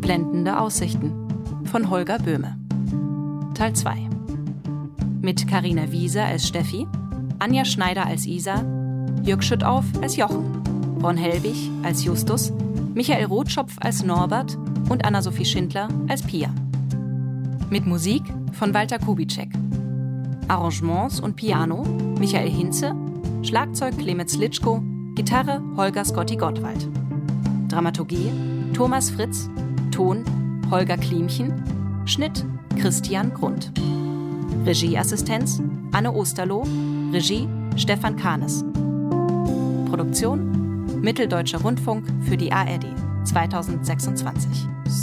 Blendende Aussichten von Holger Böhme. Teil 2. Mit Carina Wieser als Steffi, Anja Schneider als Isa, Jörg Schüttauf als Jochen, Ron Helbig als Justus, Michael Rotschopf als Norbert und Anna-Sophie Schindler als Pia. Mit Musik von Walter Kubitschek. Arrangements und Piano Michael Hinze, Schlagzeug Clemens Litschko, Gitarre Holger Scotti Gottwald. Dramaturgie Thomas Fritz, Ton Holger Klimchen, Schnitt Christian Grund. Regieassistenz Anne Osterloh, Regie Stefan Kahnes. Produktion Mitteldeutscher Rundfunk für die ARD 2026.